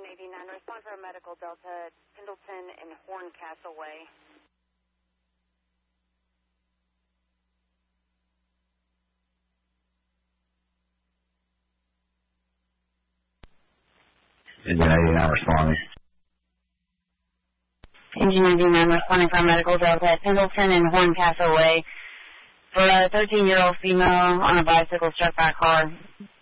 89, respond for a medical Delta, Pendleton and Horncastle Way. Engine 89 responding. Engine 89 responding for a medical Delta, Pendleton and Horncastle Way for a 13-year-old female on a bicycle struck by a car.